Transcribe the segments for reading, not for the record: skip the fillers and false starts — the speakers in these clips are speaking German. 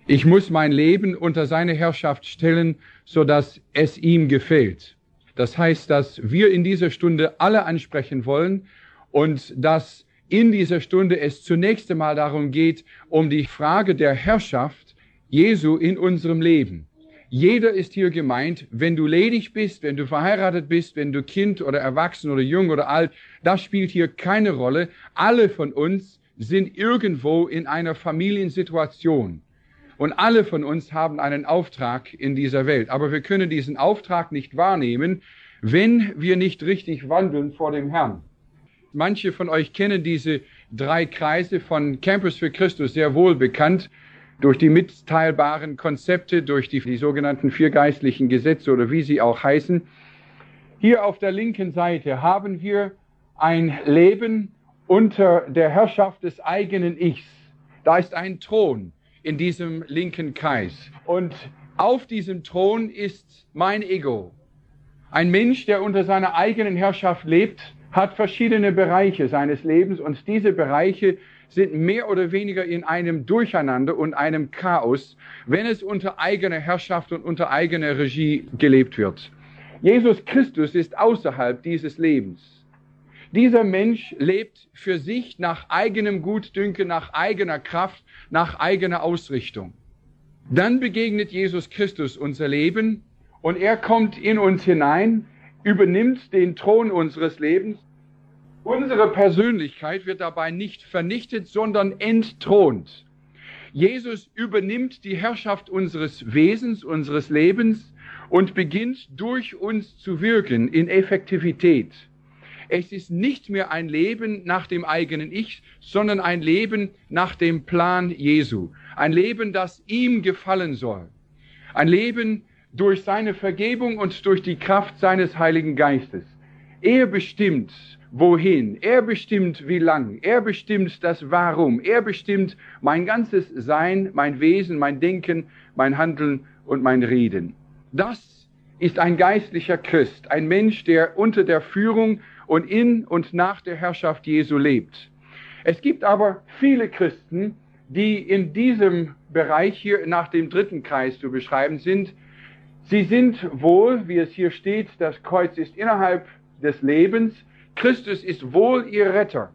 Ich muss mein Leben unter seine Herrschaft stellen, sodass es ihm gefällt. Das heißt, dass wir in dieser Stunde alle ansprechen wollen und dass in dieser Stunde es zunächst einmal darum geht, um die Frage der Herrschaft Jesu in unserem Leben. Jeder ist hier gemeint, wenn du ledig bist, wenn du verheiratet bist, wenn du Kind oder erwachsen oder jung oder alt, das spielt hier keine Rolle. Alle von uns sind irgendwo in einer Familiensituation. Und alle von uns haben einen Auftrag in dieser Welt. Aber wir können diesen Auftrag nicht wahrnehmen, wenn wir nicht richtig wandeln vor dem Herrn. Manche von euch kennen diese 3 Kreise von Campus für Christus sehr wohl bekannt, durch die mitteilbaren Konzepte, durch die sogenannten 4 geistlichen Gesetze oder wie sie auch heißen. Hier auf der linken Seite haben wir ein Leben unter der Herrschaft des eigenen Ichs. Da ist ein Thron in diesem linken Kreis. Und auf diesem Thron ist mein Ego. Ein Mensch, der unter seiner eigenen Herrschaft lebt, hat verschiedene Bereiche seines Lebens und diese Bereiche sind mehr oder weniger in einem Durcheinander und einem Chaos, wenn es unter eigener Herrschaft und unter eigener Regie gelebt wird. Jesus Christus ist außerhalb dieses Lebens. Dieser Mensch lebt für sich nach eigenem Gutdünken, nach eigener Kraft, nach eigener Ausrichtung. Dann begegnet Jesus Christus unser Leben und er kommt in uns hinein, übernimmt den Thron unseres Lebens. Unsere Persönlichkeit wird dabei nicht vernichtet, sondern entthront. Jesus übernimmt die Herrschaft unseres Wesens, unseres Lebens und beginnt durch uns zu wirken in Effektivität. Es ist nicht mehr ein Leben nach dem eigenen Ich, sondern ein Leben nach dem Plan Jesu. Ein Leben, das ihm gefallen soll. Ein Leben durch seine Vergebung und durch die Kraft seines Heiligen Geistes. Er bestimmt, wohin. Er bestimmt, wie lang. Er bestimmt das Warum. Er bestimmt mein ganzes Sein, mein Wesen, mein Denken, mein Handeln und mein Reden. Das ist ein geistlicher Christ, ein Mensch, der unter der Führung und in und nach der Herrschaft Jesu lebt. Es gibt aber viele Christen, die in diesem Bereich hier nach dem 3. Kreis zu beschreiben sind. Sie sind wohl, wie es hier steht, das Kreuz ist innerhalb des Lebens, Christus ist wohl ihr Retter.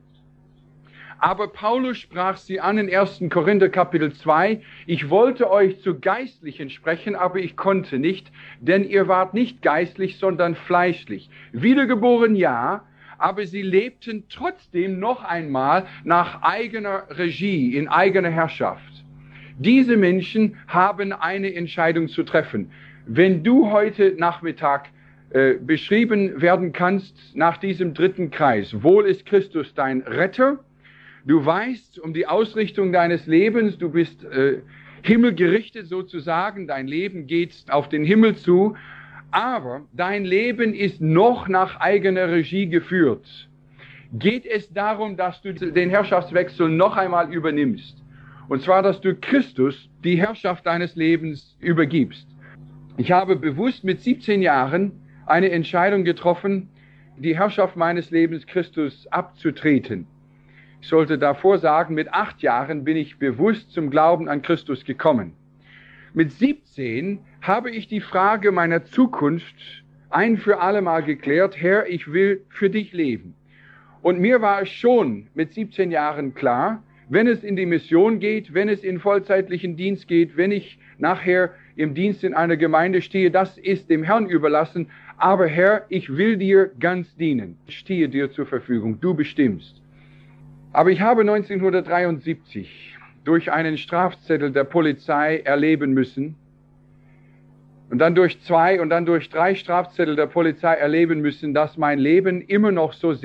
Aber Paulus sprach sie an in 1. Korinther Kapitel 2, ich wollte euch zu Geistlichen sprechen, aber ich konnte nicht, denn ihr wart nicht geistlich, sondern fleischlich. Wiedergeboren ja, aber sie lebten trotzdem noch einmal nach eigener Regie, in eigener Herrschaft. Diese Menschen haben eine Entscheidung zu treffen. Wenn du heute Nachmittag beschrieben werden kannst nach diesem 3. Kreis, wohl ist Christus dein Retter, du weißt um die Ausrichtung deines Lebens, du bist himmelgerichtet sozusagen, dein Leben geht auf den Himmel zu, aber dein Leben ist noch nach eigener Regie geführt. Geht es darum, dass du den Herrschaftswechsel noch einmal übernimmst? Und zwar, dass du Christus die Herrschaft deines Lebens übergibst. Ich habe bewusst mit 17 Jahren eine Entscheidung getroffen, die Herrschaft meines Lebens Christus abzutreten. Ich sollte davor sagen, mit 8 Jahren bin ich bewusst zum Glauben an Christus gekommen. Mit 17 habe ich die Frage meiner Zukunft ein für alle Mal geklärt, Herr, ich will für dich leben. Und mir war es schon mit 17 Jahren klar, wenn es in die Mission geht, wenn es in vollzeitlichen Dienst geht, wenn ich nachher im Dienst in einer Gemeinde stehe, das ist dem Herrn überlassen. Aber Herr, ich will dir ganz dienen. Ich stehe dir zur Verfügung, du bestimmst. Aber ich habe 1973 durch einen Strafzettel der Polizei erleben müssen und dann durch 2 und dann durch 3 Strafzettel der Polizei erleben müssen, dass mein Leben immer noch so